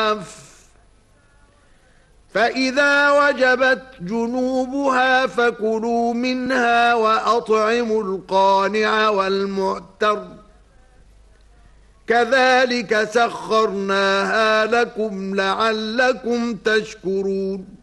فإذا وجبت جنوبها فكلوا منها وأطعموا القانع والمعتر كذلك سخرناها لكم لعلكم تشكرون